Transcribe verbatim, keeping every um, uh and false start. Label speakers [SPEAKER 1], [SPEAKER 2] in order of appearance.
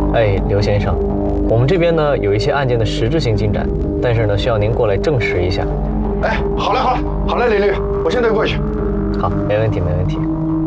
[SPEAKER 1] 哎，刘先生，我们这边呢有一些案件的实质性进展，但是呢需要您过来证实一下。
[SPEAKER 2] 哎，好嘞，好嘞，好嘞，林律，我现在过去。
[SPEAKER 1] 好，没问题，没问题。